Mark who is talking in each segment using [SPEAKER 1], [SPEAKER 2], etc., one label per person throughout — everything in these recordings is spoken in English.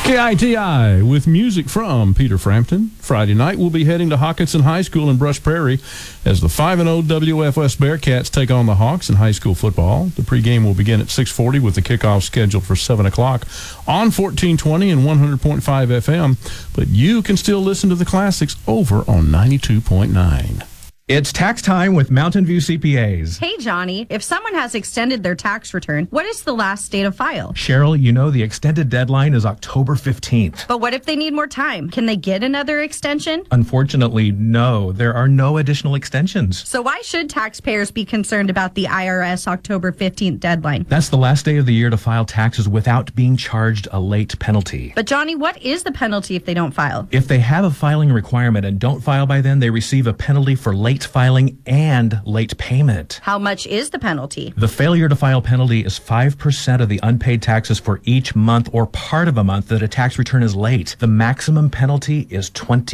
[SPEAKER 1] KITI with music from Peter Frampton. Friday night, we'll be heading to Hockinson High School in Brush Prairie as the 5-0 WFS Bearcats take on the Hawks in high school football. The pregame will begin at 6:40 with the kickoff scheduled for 7 o'clock on 1420 and 100.5 FM. But you can still listen to the classics over on 92.9.
[SPEAKER 2] It's tax time with Mountain View CPAs.
[SPEAKER 3] Hey, Johnny, if someone has extended their tax return, what is the last date of file?
[SPEAKER 2] Cheryl, you know the extended deadline is October 15th.
[SPEAKER 3] But what if they need more time? Can they get another extension?
[SPEAKER 2] Unfortunately, no. There are no additional extensions.
[SPEAKER 3] So why should taxpayers be concerned about the IRS October 15th deadline?
[SPEAKER 2] That's the last day of the year to file taxes without being charged a late penalty.
[SPEAKER 3] But, Johnny, what is the penalty if they don't file?
[SPEAKER 2] If they have a filing requirement and don't file by then, they receive a penalty for late filing and late payment.
[SPEAKER 3] How much is the penalty?
[SPEAKER 2] The failure to file penalty is 5% of the unpaid taxes for each month or part of a month that a tax return is late. The maximum penalty is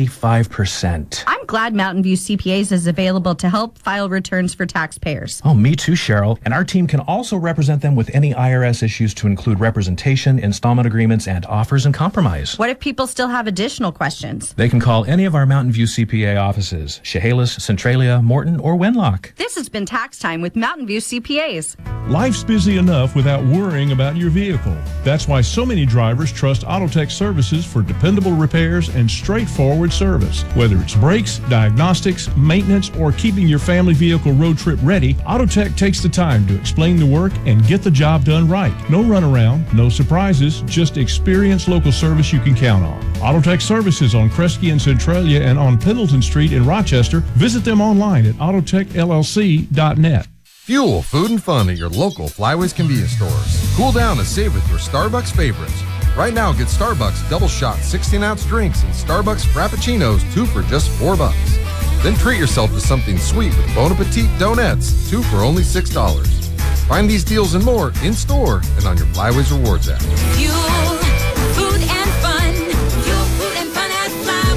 [SPEAKER 2] 25%.
[SPEAKER 3] I'm glad Mountain View CPAs is available to help file returns for taxpayers.
[SPEAKER 2] Oh, me too, Cheryl. And our team can also represent them with any IRS issues to include representation, installment agreements, and offers and compromise.
[SPEAKER 3] What if people still have additional questions?
[SPEAKER 2] They can call any of our Mountain View CPA offices, Chehalis, Centralia, Morton, or Wenlock.
[SPEAKER 3] This has been Tax Time with Mountain View CPAs.
[SPEAKER 1] Life's busy enough without worrying about your vehicle. That's why so many drivers trust Autotech Services for dependable repairs and straightforward service. Whether it's brakes, diagnostics, maintenance, or keeping your family vehicle road trip ready, Autotech takes the time to explain the work and get the job done right. No runaround, no surprises, just experienced local service you can count on. Autotech Services on Kresge and Centralia and on Pendleton Street in Rochester. Visit them online at autotechllc.net.
[SPEAKER 4] Fuel, food, and fun at your local Flyways convenience stores. Cool down and save with your Starbucks favorites. Right now, get Starbucks double shot 16-ounce drinks and Starbucks Frappuccinos, 2 for just $4. Then treat yourself to something sweet with Bon Appetit Donuts, 2 for only $6. Find these deals and more in store and on your Flyways Rewards app.
[SPEAKER 5] Fuel, food, and fun. Fuel, food, and fun at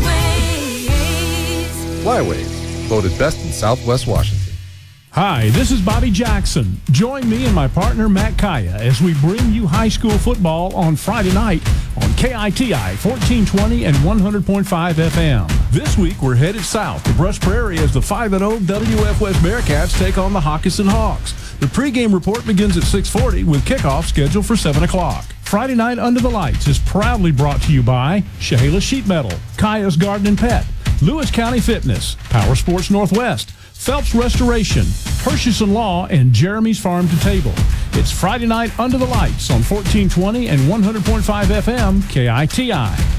[SPEAKER 5] Flyways.
[SPEAKER 4] Flyways, voted best in Southwest Washington.
[SPEAKER 1] Hi, this is Bobby Jackson. Join me and my partner Matt Kaya as we bring you high school football on Friday night on KITI 1420 and 100.5 FM. This week we're headed south to Brush Prairie as the 5-0 WFS Bearcats take on the Hockinson Hawks. The pregame report begins at 6:40 with kickoff scheduled for 7 o'clock. Friday Night Under the Lights is proudly brought to you by Chehalis Sheet Metal, Kaya's Garden and Pet, Lewis County Fitness, Power Sports Northwest, Phelps Restoration, Hershison Law, and Jeremy's Farm to Table. It's Friday Night Under the Lights on 1420 and 100.5 FM KITI.